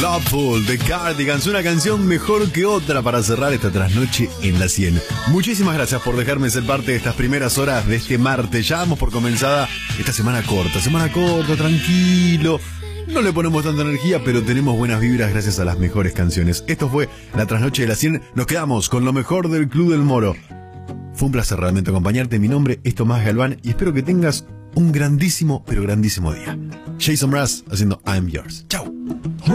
Loveful de Cardigans, una canción mejor que otra para cerrar esta trasnoche en la 100. Muchísimas gracias por dejarme ser parte de estas primeras horas de este martes. Ya damos por comenzada esta semana corta, tranquilo. No le ponemos tanta energía, pero tenemos buenas vibras gracias a las mejores canciones. Esto fue la trasnoche de la 100. Nos quedamos con lo mejor del Club del Moro. Fue un placer realmente acompañarte. Mi nombre es Tomás Galván y espero que tengas un grandísimo, pero grandísimo día. Jason Mraz haciendo I'm Yours. Chao.